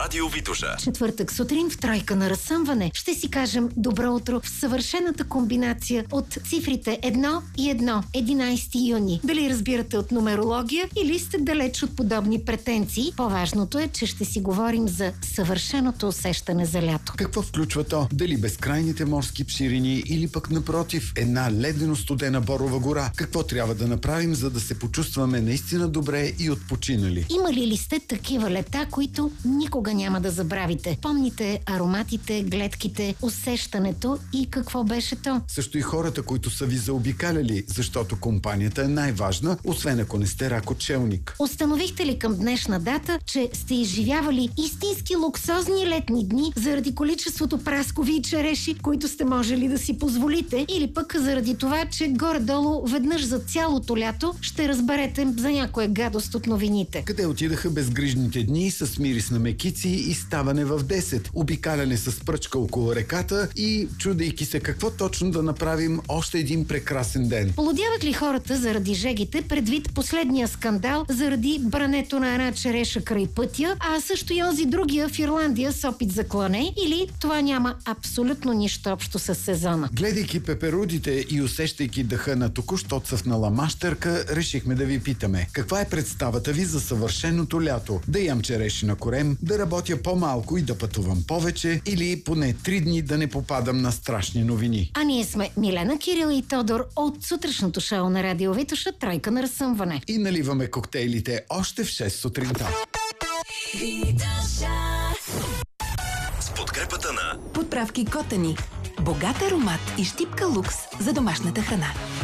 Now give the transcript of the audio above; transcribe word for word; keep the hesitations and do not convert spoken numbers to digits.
Радио Витоша. Четвъртък сутрин в Тройка на разсъмване ще си кажем добро утро в съвършената комбинация от цифрите едно и едно, единайсети юни. Дали разбирате от нумерология или сте далеч от подобни претенции, по-важното е, че ще си говорим за съвършеното усещане за лято. Какво включва то? Дали безкрайните морски ширини или пък напротив една ледено-студена борова гора? Какво трябва да направим, за да се почувстваме наистина добре и отпочинали? Имали ли сте такива лета, които никога няма да забравите? Помните ароматите, гледките, усещането и какво беше то? Също и хората, които са ви заобикаляли, защото компанията е най-важна, освен ако не сте ракочелник. Установихте ли към днешна дата, че сте изживявали истински луксозни летни дни заради количеството праскови и череши, които сте можели да си позволите, или пък заради това, че горе-долу веднъж за цялото лято ще разберете за някоя гадост от новините? Къде отидаха безгрижните дни с мирис на мекици и ставане в десет, обикаляне с пръчка около реката и чудейки се какво точно да направим още един прекрасен ден? Полудяват ли хората заради жегите предвид последния скандал заради брането на една череша край пътя, а също и онзи другия в Ирландия с опит за клане, или това няма абсолютно нищо общо с сезона? Гледайки пеперудите и усещайки дъха на току-що цъфнала мащърка, решихме да ви питаме: каква е представата ви за съвършеното лято? Да ям череши на корем, да работя по-малко и да пътувам повече, или поне три дни да не попадам на страшни новини? А ние сме Милена, Кирил и Тодор от сутрешното шоу на Радио Витоша Тройка на разсъмване. И наливаме коктейлите още в шест сутринта. С подкрепата на Подправки Котани. Богат аромат и щипка лукс за домашната храна.